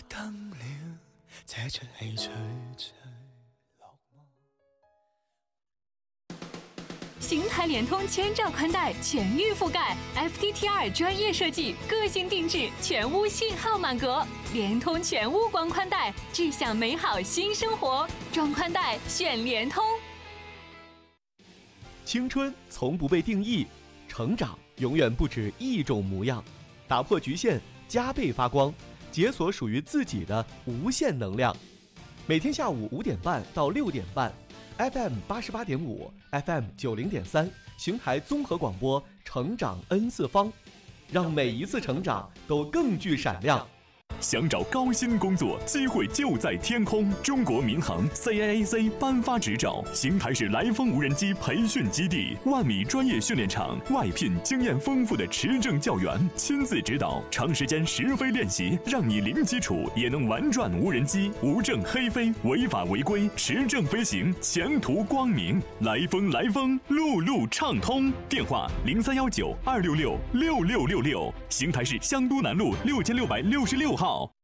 燈了，這出戲最落寞。 邢台聯通千兆寬帶全域覆蓋 ，FTTR 專業設計，個性定制，全屋信號滿格，聯通全屋光寬帶，志向美好新生活。裝寬帶選聯通。 青春從不被定義，成長永遠不止一種模樣。打破局限，加倍發光，解鎖屬於自己的無限能量。每天下午5點半到6點半 ，FM 88.5 ，FM 90.3，邢台綜合廣播，成長 N 次方，讓每一次成長都更具閃亮。 想找高薪工作，機會就在天空。中國民航 CAAC 頒發執照，邢台市來風無人機培訓基地，萬米專業訓練場，外聘經驗豐富的持證教員，親自指導，長時間實飛練習，讓你零基礎也能玩轉無人機，無證黑飛，違法違規，持證飛行，前途光明。來風，路路暢通。電話0319-266-6666，邢台市香都南路6666號。